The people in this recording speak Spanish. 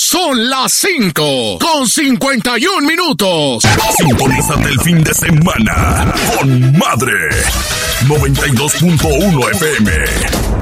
Son las 5:51. Sintonízate el fin de semana con Madre 92.1 FM.